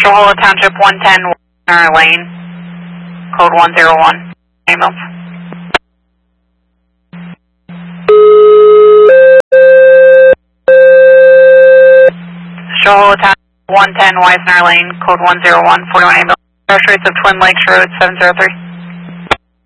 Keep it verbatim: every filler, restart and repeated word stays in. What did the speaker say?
Shoala Township one ten, Weisner Lane, code one zero one. Ambulance. Shoala Township one ten, Weisner Lane, code one zero one, forty-one ambulance. Crash rates of Twin Lakes Road seven zero three.